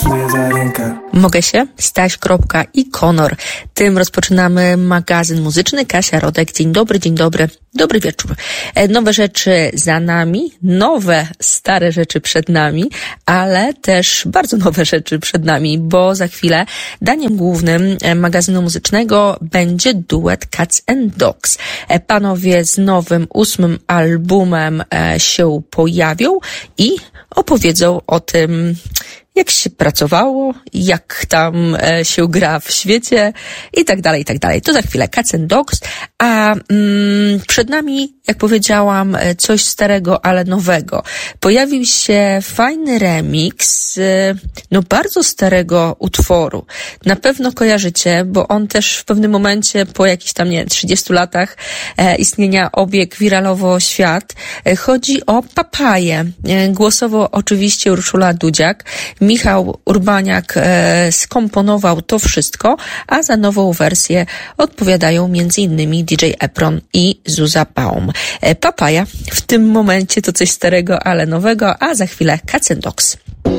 mnie za rękę. Mogę się? Staś. I Konor. Tym rozpoczynamy magazyn muzyczny. Kasia Rodek. Dzień dobry, dobry wieczór. Nowe rzeczy za nami, nowe, stare rzeczy przed nami, ale też bardzo nowe rzeczy przed nami, bo za chwilę daniem głównym magazynu muzycznego będzie duet Cats and Dogs. Panowie z nowym 8. albumem się pojawią i opowiedzą o tym, jak się pracowało, jak tam się gra w świecie i tak dalej, i tak dalej. To za chwilę Cats and Dogs, a przed nami, jak powiedziałam, coś starego, ale nowego. Pojawił się fajny remix, bardzo starego utworu. Na pewno kojarzycie, bo on też w pewnym momencie po jakichś tam, 30 latach istnienia obiegł wiralowo świat. Chodzi o Papaję. Głosowo oczywiście Urszula Dudziak. Michał Urbaniak skomponował to wszystko, a za nową wersję odpowiadają m.in. DJ Epron i Zuza Baum. Papaja w tym momencie to coś starego, ale nowego, a za chwilę Cats and Dogs.